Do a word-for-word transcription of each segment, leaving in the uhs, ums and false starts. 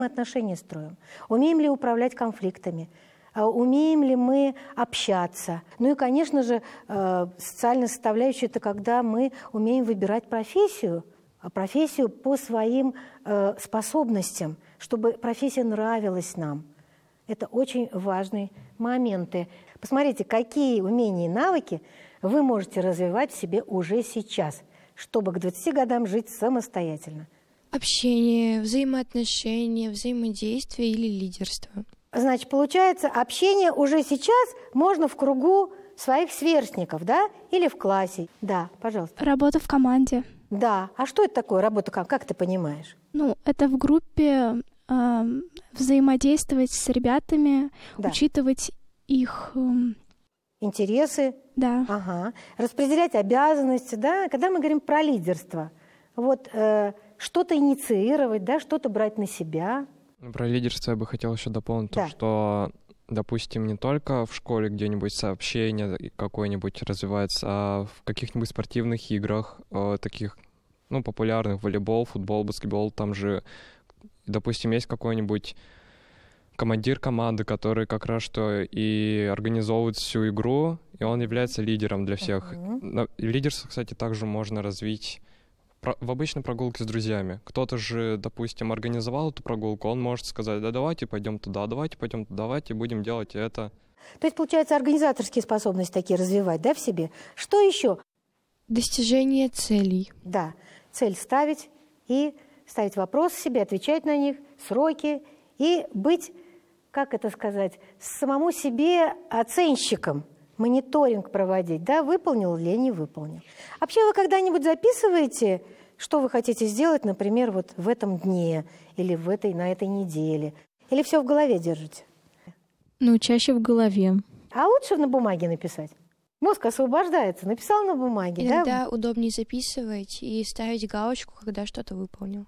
отношения строим, умеем ли управлять конфликтами, умеем ли мы общаться. Ну и, конечно же, социальная составляющая – это когда мы умеем выбирать профессию, профессию по своим способностям, чтобы профессия нравилась нам. Это очень важные моменты. Посмотрите, какие умения и навыки вы можете развивать в себе уже сейчас, чтобы к двадцати годам жить самостоятельно. Общение, взаимоотношения, взаимодействие или лидерство. Значит, получается, общение уже сейчас можно в кругу своих сверстников, да? Или в классе. Да, пожалуйста. Работа в команде. Да. А что это такое работа? Как ты понимаешь? Ну, это в группе э, взаимодействовать с ребятами, да. Учитывать их... Э... Интересы. Да. Ага. Распределять обязанности, да? Когда мы говорим про лидерство, вот э, что-то инициировать, да, что-то брать на себя. Про лидерство я бы хотел еще дополнить, да. то, что, допустим, не только в школе где-нибудь сообщение какое-нибудь развивается, а в каких-нибудь спортивных играх, э, таких, ну, популярных, волейбол, футбол, баскетбол, там же, допустим, есть какой-нибудь командир команды, который как раз что и организовывает всю игру, и он является лидером для всех. Uh-huh. Лидерство, кстати, также можно развить в обычной прогулке с друзьями. Кто-то же, допустим, организовал эту прогулку, он может сказать: да давайте пойдем туда, давайте пойдем туда, давайте будем делать это. То есть, получается, организаторские способности такие развивать, да, в себе. Что еще? Достижение целей. Да, цель ставить и ставить вопросы себе, отвечать на них, сроки и быть, как это сказать, самому себе оценщиком, мониторинг проводить, да, выполнил ли, не выполнил. Вообще вы когда-нибудь записываете, что вы хотите сделать, например, вот в этом дне или в этой, на этой неделе? Или все в голове держите? Ну, чаще в голове. А лучше на бумаге написать? Мозг освобождается, написал на бумаге. Иногда да? удобнее записывать и ставить галочку, когда что-то выполнил.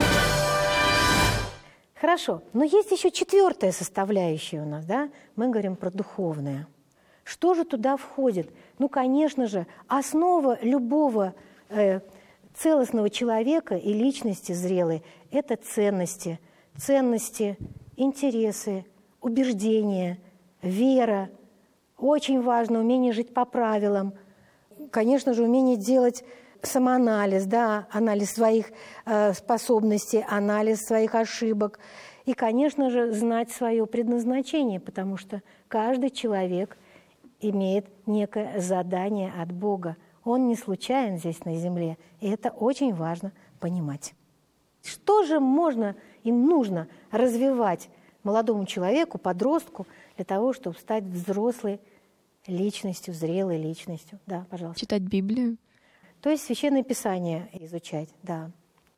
Хорошо, но есть еще четвертая составляющая у нас, да? Мы говорим про духовное. Что же туда входит? Ну, конечно же, основа любого э, целостного человека и личности зрелой – это ценности. Ценности, интересы, убеждения, вера. Очень важно умение жить по правилам. Конечно же, умение делать самоанализ, да, анализ своих э, способностей, анализ своих ошибок. И, конечно же, знать свое предназначение, потому что каждый человек имеет некое задание от Бога. Он не случайен здесь на земле, и это очень важно понимать. Что же можно и нужно развивать молодому человеку, подростку, для того, чтобы стать взрослой личностью, зрелой личностью? Да, пожалуйста. Читать Библию. То есть Священное Писание изучать, да.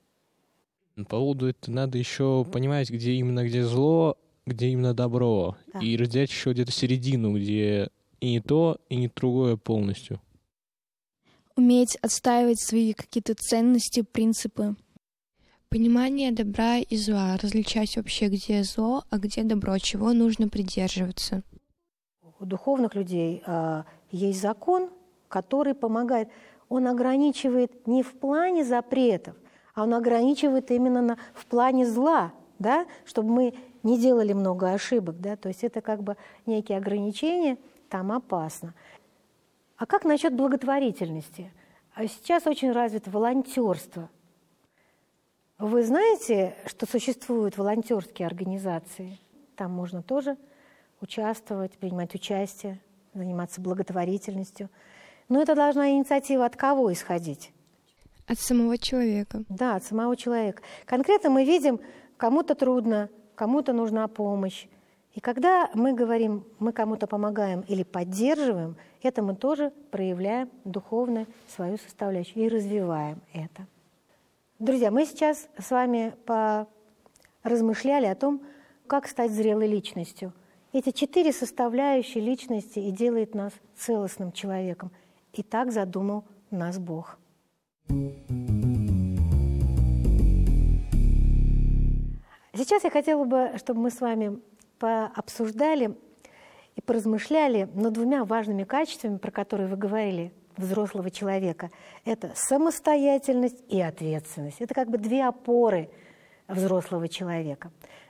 По поводу этого надо еще понимать, где именно где зло, где именно добро. Да. И разделять еще где-то середину, где и не то, и не другое полностью. Уметь отстаивать свои какие-то ценности, принципы. Понимание добра и зла, различать вообще, где зло, а где добро, чего нужно придерживаться. У духовных людей э, есть закон, который помогает. Он ограничивает не в плане запретов, а он ограничивает именно на, в плане зла, да, чтобы мы не делали много ошибок. Да? То есть это как бы некие ограничения, там опасно. А как насчет благотворительности? Сейчас очень развито волонтерство. Вы знаете, что существуют волонтерские организации? Там можно тоже участвовать, принимать участие, заниматься благотворительностью. Но это должна инициатива от кого исходить? От самого человека. Да, от самого человека. Конкретно мы видим, кому-то трудно, кому-то нужна помощь. И когда мы говорим, мы кому-то помогаем или поддерживаем, это мы тоже проявляем духовную свою составляющую и развиваем это. Друзья, мы сейчас с вами поразмышляли о том, как стать зрелой личностью. Эти четыре составляющие личности и делают нас целостным человеком. И так задумал нас Бог. Сейчас я хотела бы, чтобы мы с вами пообсуждали и поразмышляли над двумя важными качествами, про которые вы говорили, взрослого человека. Это самостоятельность и ответственность. Это как бы две опоры взрослого человека.